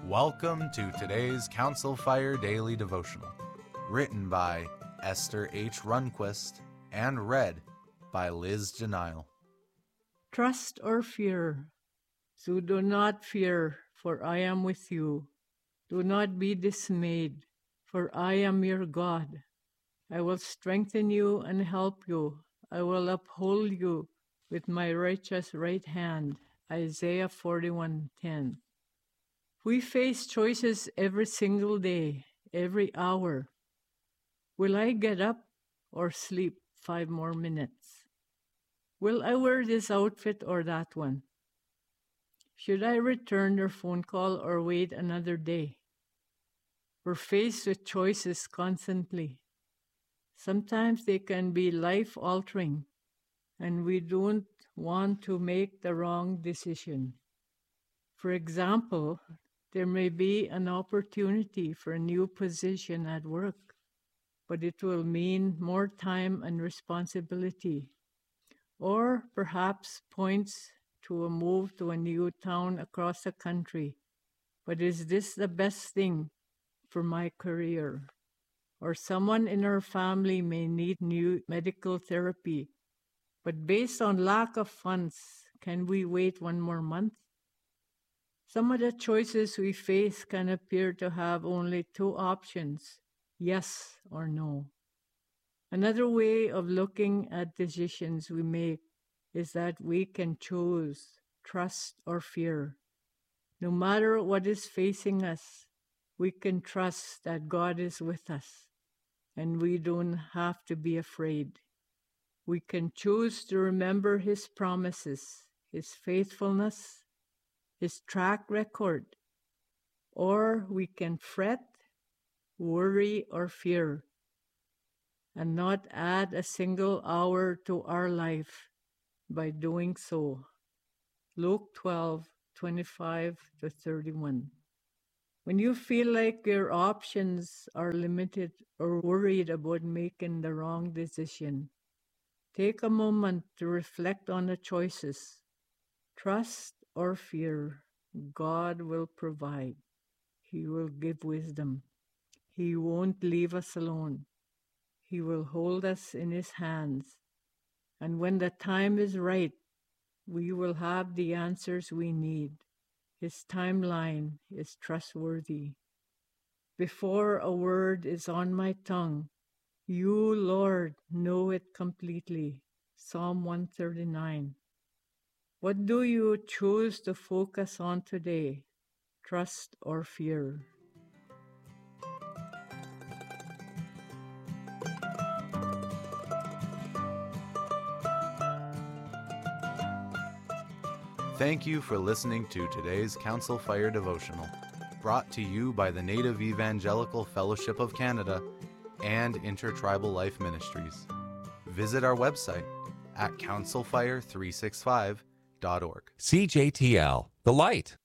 Welcome to today's Council Fire Daily Devotional, written by Esther H. Runquist and read by Liz Janile. Trust or fear? So do not fear, for I am with you. Do not be dismayed, for I am your God. I will strengthen you and help you. I will uphold you with my righteous right hand. Isaiah 41:10. We face choices every single day, every hour. Will I get up or sleep 5 more minutes? Will I wear this outfit or that one? Should I return their phone call or wait another day? We're faced with choices constantly. Sometimes they can be life-altering, and we don't want to make the wrong decision. For example, there may be an opportunity for a new position at work, but it will mean more time and responsibility, or perhaps points to a move to a new town across the country. But is this the best thing for my career? Or someone in our family may need new medical therapy, but based on lack of funds, can we wait 1 more month? Some of the choices we face can appear to have only 2 options, yes or no. Another way of looking at decisions we make is that we can choose trust or fear. No matter what is facing us, we can trust that God is with us, and we don't have to be afraid. We can choose to remember His promises, His faithfulness, His track record, or we can fret, worry, or fear, and not add a single hour to our life by doing so. Luke 12:25-31. When you feel like your options are limited or worried about making the wrong decision, take a moment to reflect on the choices. Trust or fear, God will provide. He will give wisdom. He won't leave us alone. He will hold us in His hands. And when the time is right, we will have the answers we need. His timeline is trustworthy. Before a word is on my tongue, you, Lord, know it completely. Psalm 139. What do you choose to focus on today? Trust or fear? Thank you for listening to today's Council Fire Devotional, brought to you by the Native Evangelical Fellowship of Canada and Intertribal Life Ministries. Visit our website at councilfire365.org. CJTL, The Light,